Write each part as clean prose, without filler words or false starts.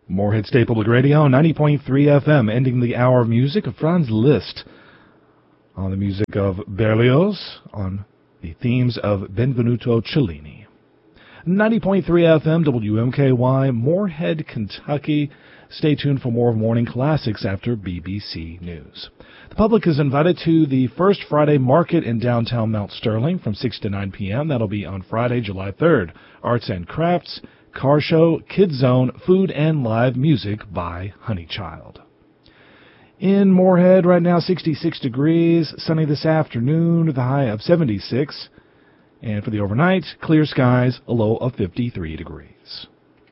Moorhead State Public Radio, 90.3 FM, ending the hour of music of Franz Liszt on the music of Berlioz, on the themes of Benvenuto Cellini. 90.3 FM, WMKY, Moorhead, Kentucky. Stay tuned for more Morning Classics after BBC News. The public is invited to the First Friday Market in downtown Mount Sterling from 6 to 9 p.m. That'll be on Friday, July 3rd. Arts and crafts, car show, kids zone, food, and live music by Honeychild. In Moorhead right now, 66 degrees, sunny this afternoon with a high of 76. And for the overnight, clear skies, a low of 53 degrees.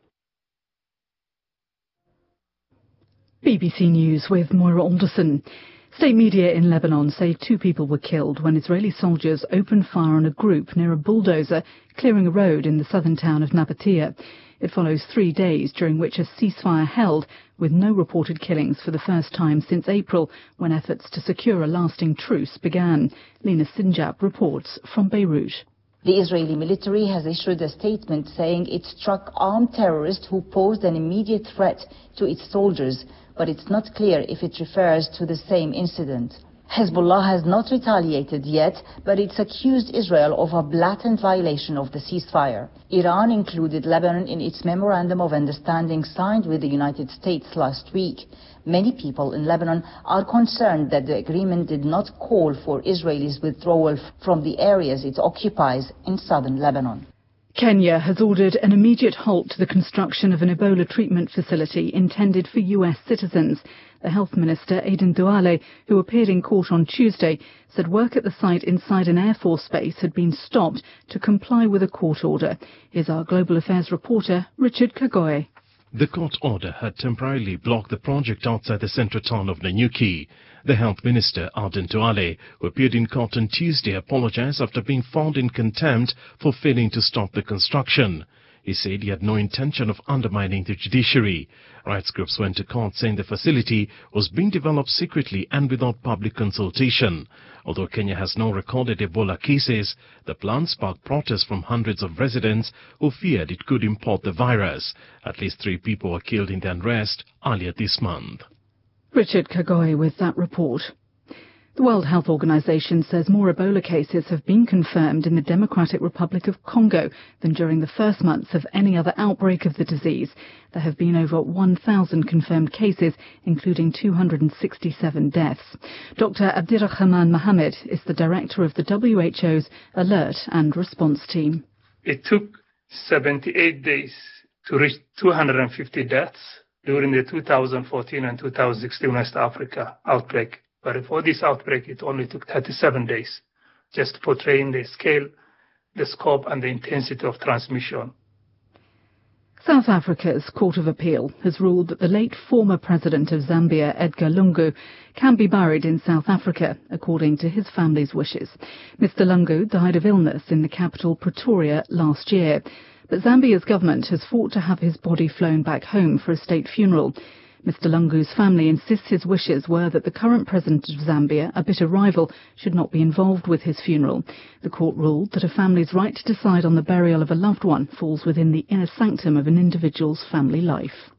BBC News with Moira Alderson. State media in Lebanon say 2 people were killed when Israeli soldiers opened fire on a group near a bulldozer clearing a road in the southern town of Nabatea. It follows 3 days during which a ceasefire held, with no reported killings for the first time since April, when efforts to secure a lasting truce began. Lena Sinjab reports from Beirut. The Israeli military has issued a statement saying it struck armed terrorists who posed an immediate threat to its soldiers, but it's not clear if it refers to the same incident. Hezbollah has not retaliated yet, but it's accused Israel of a blatant violation of the ceasefire. Iran included Lebanon in its Memorandum of Understanding signed with the United States last week. Many people in Lebanon are concerned that the agreement did not call for Israelis' withdrawal from the areas it occupies in southern Lebanon. Kenya has ordered an immediate halt to the construction of an Ebola treatment facility intended for U.S. citizens. The Health Minister, Aden Duale, who appeared in court on Tuesday, said work at the site inside an Air Force base had been stopped to comply with a court order. Here's our Global Affairs reporter, Richard Kagoye. The court order had temporarily blocked the project outside the central town of Nanyuki. The Health Minister, Aden Duale, who appeared in court on Tuesday, apologized after being found in contempt for failing to stop the construction. He said he had no intention of undermining the judiciary. Rights groups went to court saying the facility was being developed secretly and without public consultation. Although Kenya has no recorded Ebola cases, the plan sparked protests from hundreds of residents who feared it could import the virus. At least 3 people were killed in the unrest earlier this month. Richard Kagoye with that report. The World Health Organization says more Ebola cases have been confirmed in the Democratic Republic of Congo than during the first months of any other outbreak of the disease. There have been over 1,000 confirmed cases, including 267 deaths. Dr. Abdirahman Mohamed is the director of the WHO's Alert and Response Team. It took 78 days to reach 250 deaths during the 2014 and 2016 West Africa outbreak. But for this outbreak, it only took 37 days, just portraying the scale, the scope, and the intensity of transmission. South Africa's Court of Appeal has ruled that the late former president of Zambia, Edgar Lungu, can be buried in South Africa, according to his family's wishes. Mr. Lungu died of illness in the capital, Pretoria, last year. But Zambia's government has fought to have his body flown back home for a state funeral. Mr. Lungu's family insists his wishes were that the current president of Zambia, a bitter rival, should not be involved with his funeral. The court ruled that a family's right to decide on the burial of a loved one falls within the inner sanctum of an individual's family life.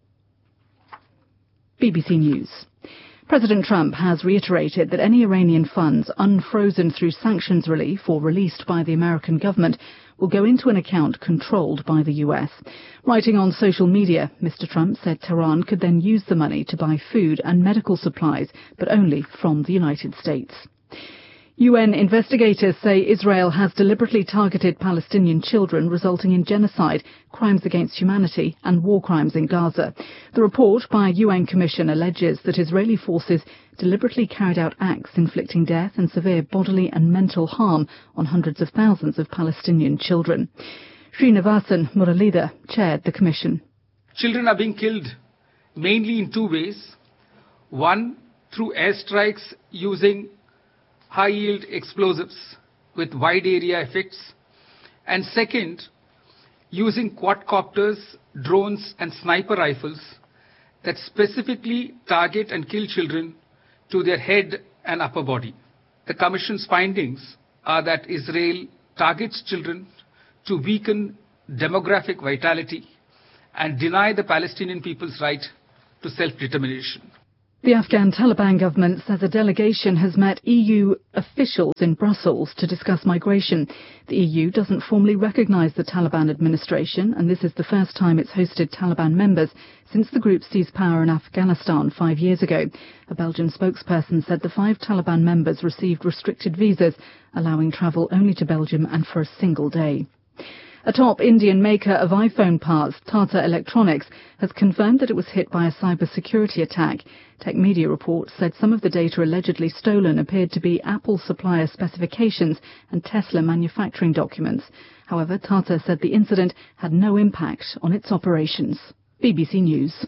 BBC News. President Trump has reiterated that any Iranian funds unfrozen through sanctions relief or released by the American government will go into an account controlled by the US. Writing on social media, Mr. Trump said Tehran could then use the money to buy food and medical supplies, but only from the United States. UN investigators say Israel has deliberately targeted Palestinian children, resulting in genocide, crimes against humanity and war crimes in Gaza. The report by a UN commission alleges that Israeli forces deliberately carried out acts inflicting death and severe bodily and mental harm on hundreds of thousands of Palestinian children. Srinivasan Muralidhar chaired the commission. Children are being killed mainly in 2 ways. One, through airstrikes using high-yield explosives with wide area effects, and second, using quadcopters, drones and sniper rifles that specifically target and kill children to their head and upper body. The Commission's findings are that Israel targets children to weaken demographic vitality and deny the Palestinian people's right to self-determination. The Afghan Taliban government says a delegation has met EU officials in Brussels to discuss migration. The EU doesn't formally recognise the Taliban administration, and this is the first time it's hosted Taliban members since the group seized power in Afghanistan 5 years ago. A Belgian spokesperson said the 5 Taliban members received restricted visas, allowing travel only to Belgium and for a single day. A top Indian maker of iPhone parts, Tata Electronics, has confirmed that it was hit by a cybersecurity attack. Tech Media reports said some of the data allegedly stolen appeared to be Apple supplier specifications and Tesla manufacturing documents. However, Tata said the incident had no impact on its operations. BBC News.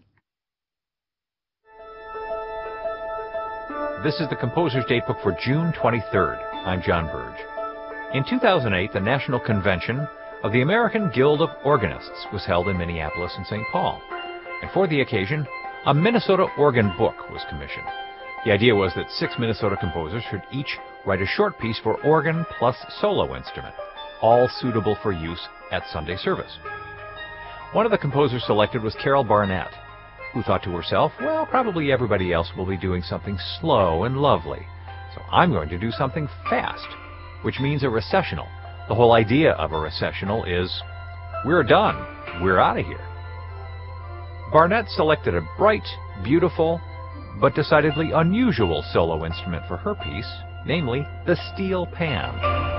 This is the Composer's Datebook for June 23rd. I'm John Burge. In 2008, the National Convention of the American Guild of Organists was held in Minneapolis and St. Paul. And for the occasion, a Minnesota organ book was commissioned. The idea was that 6 Minnesota composers should each write a short piece for organ plus solo instrument, all suitable for use at Sunday service. One of the composers selected was Carol Barnett, who thought to herself, well, probably everybody else will be doing something slow and lovely, so I'm going to do something fast, which means a recessional. The whole idea of a recessional is, we're done, we're out of here. Barnett selected a bright, beautiful, but decidedly unusual solo instrument for her piece, namely the steel pan.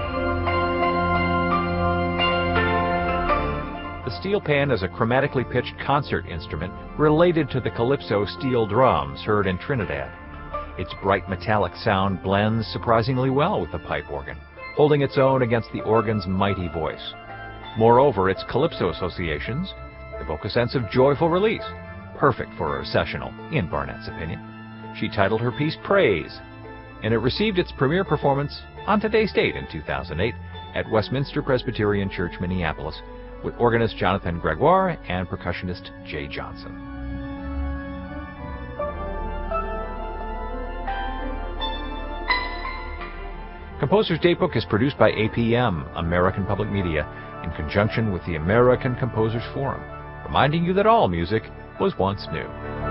The steel pan is a chromatically pitched concert instrument related to the calypso steel drums heard in Trinidad. Its bright metallic sound blends surprisingly well with the pipe organ, holding its own against the organ's mighty voice. Moreover, its calypso associations evoke a sense of joyful release, perfect for a recessional, in Barnett's opinion. She titled her piece Praise, and it received its premiere performance on today's date in 2008 at Westminster Presbyterian Church, Minneapolis, with organist Jonathan Gregoire and percussionist Jay Johnson. Composer's Datebook is produced by APM, American Public Media, in conjunction with the American Composers Forum, reminding you that all music was once new.